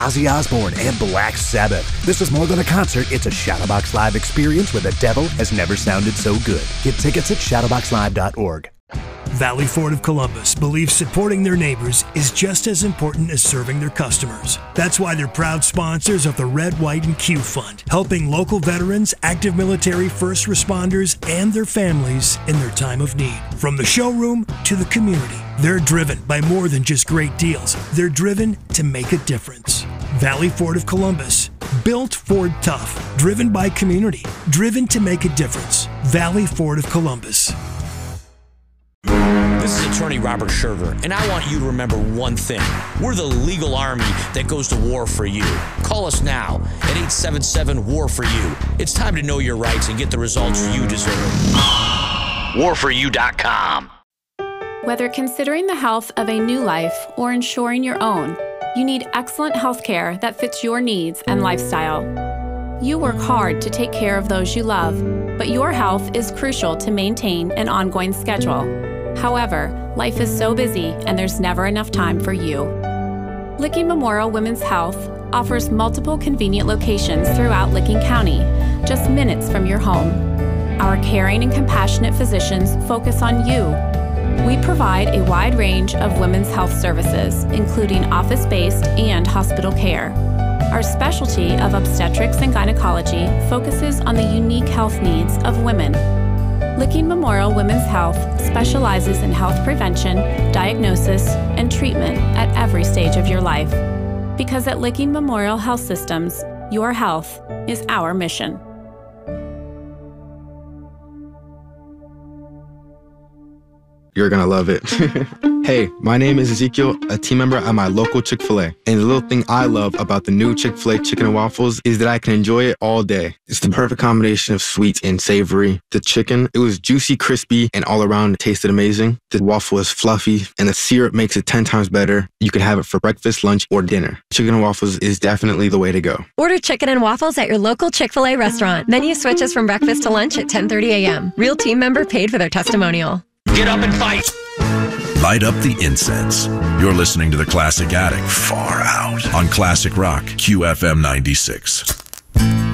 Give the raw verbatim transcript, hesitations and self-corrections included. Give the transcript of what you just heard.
Ozzy Osbourne and Black Sabbath. This is more than a concert, it's a Shadowbox Live experience where the devil has never sounded so good. Get tickets at shadowbox live dot org. Valley Ford of Columbus believes supporting their neighbors is just as important as serving their customers. That's why they're proud sponsors of the Red, White, and Q Fund, helping local veterans, active military, first responders, and their families in their time of need. From the showroom to the community, they're driven by more than just great deals. They're driven to make a difference. Valley Ford of Columbus, built Ford tough, driven by community, driven to make a difference. Valley Ford of Columbus. This is attorney Robert Scherger, and I want you to remember one thing. We're the legal army that goes to war for you. Call us now at eight seven seven, W A R for you. It's time to know your rights and get the results you deserve. war for you dot com. Whether considering the health of a new life or ensuring your own, you need excellent health care that fits your needs and lifestyle. You work hard to take care of those you love, but your health is crucial to maintain an ongoing schedule. However, life is so busy and there's never enough time for you. Licking Memorial Women's Health offers multiple convenient locations throughout Licking County, just minutes from your home. Our caring and compassionate physicians focus on you. We provide a wide range of women's health services, including office-based and hospital care. Our specialty of obstetrics and gynecology focuses on the unique health needs of women. Licking Memorial Women's Health specializes in health prevention, diagnosis, and treatment at every stage of your life. Because at Licking Memorial Health Systems, your health is our mission. You're gonna love it. Hey, my name is Ezekiel, a team member at my local Chick-fil-A. And the little thing I love about the new Chick-fil-A chicken and waffles is that I can enjoy it all day. It's the perfect combination of sweet and savory. The chicken, it was juicy, crispy, and all around tasted amazing. The waffle is fluffy, and the syrup makes it ten times better. You can have it for breakfast, lunch, or dinner. Chicken and waffles is definitely the way to go. Order chicken and waffles at your local Chick-fil-A restaurant. Menu switches from breakfast to lunch at ten thirty a.m. Real team member paid for their testimonial. Get up and fight! Light up the incense. You're listening to the Classic Attic Far Out on Classic Rock Q F M ninety-six.